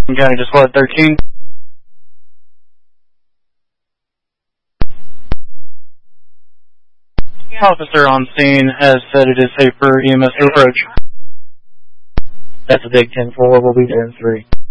County to Squad 13. Officer on scene has said it is safe for EMS to approach. That's a big 10-4. We'll be there in 3.